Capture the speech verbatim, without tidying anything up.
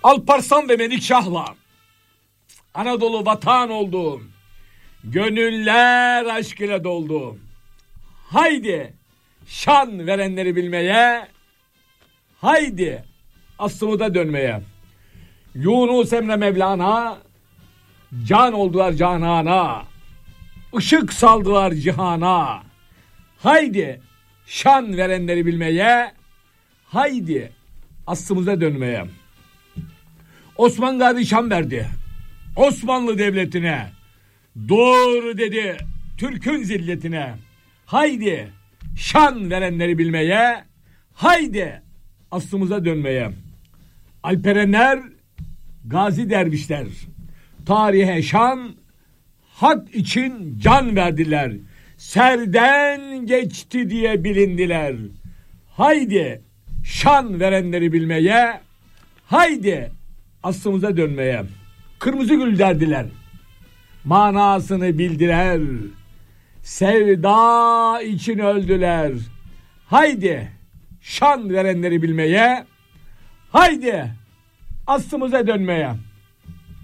Alparslan ve Melikşah'la Anadolu vatan oldu. Gönüller aşk ile doldu. Haydi şan verenleri bilmeye, haydi aslımı da dönmeye. Yunus Emre Mevlana, can oldular canana, ışık saldılar cihana. Haydi şan verenleri bilmeye, haydi aslımıza dönmeye. Osman Gazi şan verdi Osmanlı Devleti'ne, doğru dedi Türk'ün zilletine. Haydi şan verenleri bilmeye, haydi aslımıza dönmeye. Alperenler, gazi dervişler, tarihe şan, hak için can verdiler. Serden geçti diye bilindiler. Haydi şan verenleri bilmeye, haydi aslımıza dönmeye. Kırmızı gül derdiler, manasını bildiler. Sevda için öldüler. Haydi şan verenleri bilmeye, haydi aslımıza dönmeye.